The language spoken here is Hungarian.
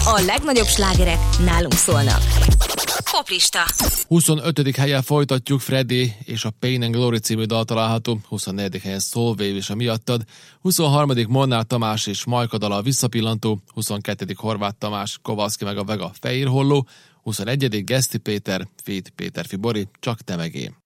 A legnagyobb slágerek nálunk szólnak. Poplista. 25. helyen folytatjuk. Freddy és a Pain and Glory című dal található. 24. helyen Soulwave és a Miattad. 23. Molnár Tamás és Majka dala a Visszapillantó. 22. Horváth Tamás, Kovalszki meg a Vega Fehérholló. 21. Geszti Péter, feat. Péter Fibori, Csak te meg én.